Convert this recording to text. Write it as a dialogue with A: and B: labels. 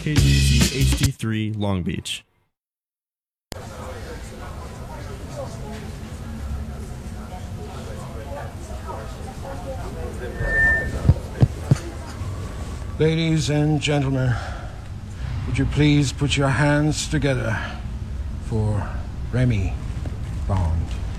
A: KJZ HD3 Long Beach.
B: Ladies and gentlemen, would you please put your hands together for Remy Bond?